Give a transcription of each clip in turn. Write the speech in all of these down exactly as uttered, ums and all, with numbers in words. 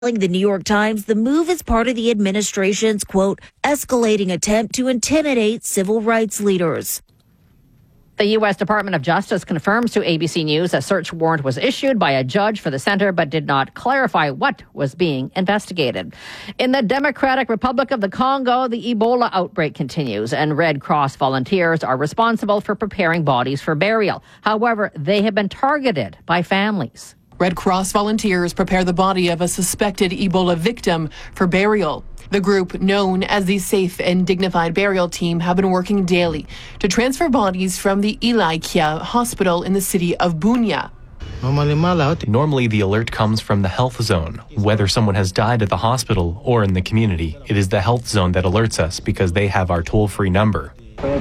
The New York Times, the move is part of the administration's, quote, escalating attempt to intimidate civil rights leaders. The U S Department of Justice confirms to A B C News a search warrant was issued by a judge for the center, but did not clarify what was being investigated. In the Democratic Republic of the Congo, the Ebola outbreak continues, and Red Cross volunteers are responsible for preparing bodies for burial. However, they have been targeted by families. Red Cross volunteers prepare the body of a suspected Ebola victim for burial. The group, known as the Safe and Dignified Burial Team, have been working daily to transfer bodies from the Ilaikia Hospital in the city of Bunia. Normally, the alert comes from the health zone. Whether someone has died at the hospital or in the community, it is the health zone that alerts us because they have our toll-free number.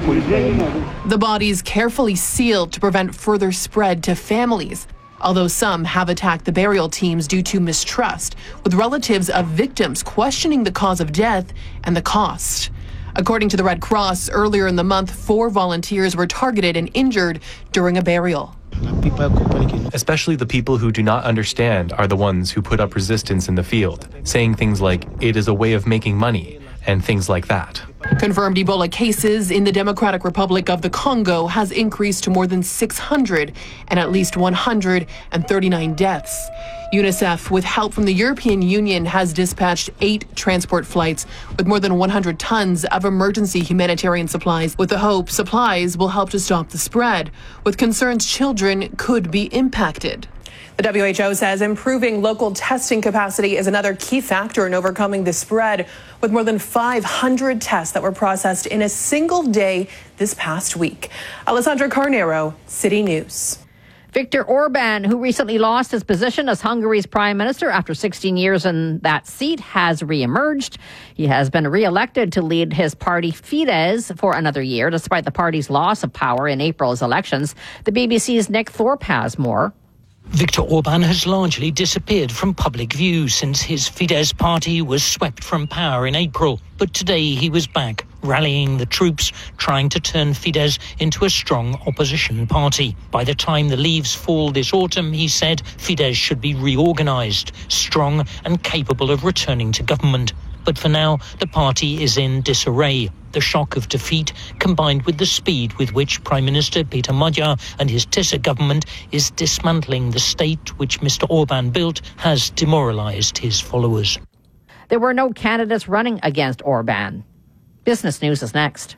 The bodies carefully sealed to prevent further spread to families, although some have attacked the burial teams due to mistrust, with relatives of victims questioning the cause of death and the cost. According to the Red Cross, earlier in the month, four volunteers were targeted and injured during a burial. Especially the people who do not understand are the ones who put up resistance in the field, saying things like, it is a way of making money, and things like that. Confirmed Ebola cases in the Democratic Republic of the Congo has increased to more than six hundred and at least one hundred thirty-nine deaths. UNICEF, with help from the European Union, has dispatched eight transport flights with more than one hundred tons of emergency humanitarian supplies, with the hope supplies will help to stop the spread, with concerns children could be impacted. The W H O says improving local testing capacity is another key factor in overcoming the spread, with more than five hundred tests that were processed in a single day this past week. Alessandra Carnero, City News. Viktor Orban, who recently lost his position as Hungary's prime minister after sixteen years in that seat, has reemerged. He has been re-elected to lead his party Fidesz for another year, despite the party's loss of power in April's elections. The B B C's Nick Thorpe has more. Viktor Orban has largely disappeared from public view since his Fidesz party was swept from power in April. But today he was back, rallying the troops, trying to turn Fidesz into a strong opposition party. By the time the leaves fall this autumn, he said Fidesz should be reorganized, strong and capable of returning to government. But for now, the party is in disarray. The shock of defeat, combined with the speed with which Prime Minister Peter Magyar and his Tisza government is dismantling the state which Mister Orban built, has demoralized his followers. There were no candidates running against Orban. Business News is next.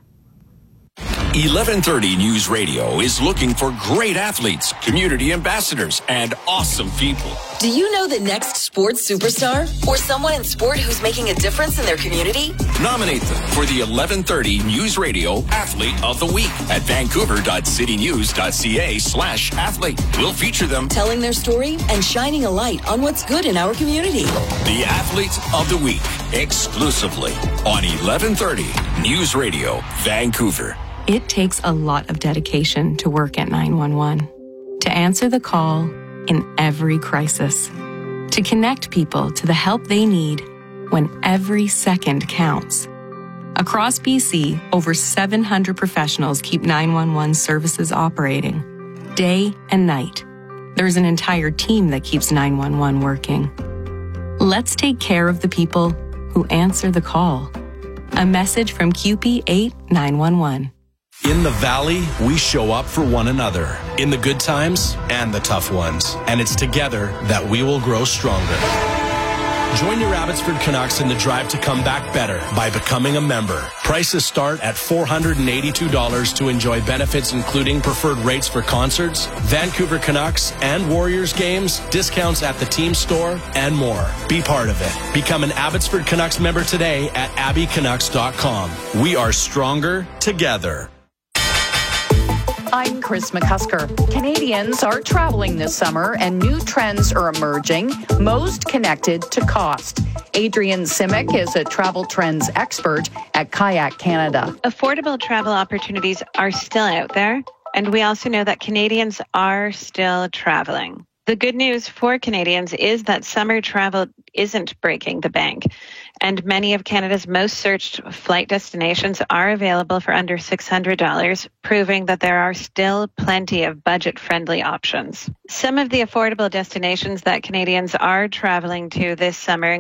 eleven thirty News Radio is looking for great athletes, community ambassadors, and awesome people. Do you know the next sports superstar? Or someone in sport who's making a difference in their community? Nominate them for the eleven thirty News Radio Athlete of the Week at vancouver.citynews.ca slash athlete. We'll feature them telling their story and shining a light on what's good in our community. The Athlete of the Week, exclusively on eleven thirty News Radio, Vancouver. It takes a lot of dedication to work at nine one one, to answer the call in every crisis, to connect people to the help they need when every second counts. Across B C, over seven hundred professionals keep nine one one services operating, day and night. There's an entire team that keeps nine one one working. Let's take care of the people who answer the call. A message from Q P eight nine one one. In the Valley, we show up for one another, in the good times and the tough ones. And it's together that we will grow stronger. Join your Abbotsford Canucks in the drive to come back better by becoming a member. Prices start at four hundred eighty-two dollars to enjoy benefits including preferred rates for concerts, Vancouver Canucks and Warriors games, discounts at the team store, and more. Be part of it. Become an Abbotsford Canucks member today at abby canucks dot com. We are stronger together. I'm Chris McCusker. Canadians are traveling this summer and new trends are emerging, most connected to cost. Adrienne Simic is a travel trends expert at Kayak Canada. Affordable travel opportunities are still out there, and we also know that Canadians are still traveling. The good news for Canadians is that summer travel isn't breaking the bank, and many of Canada's most searched flight destinations are available for under six hundred dollars, proving that there are still plenty of budget-friendly options. Some of the affordable destinations that Canadians are traveling to this summer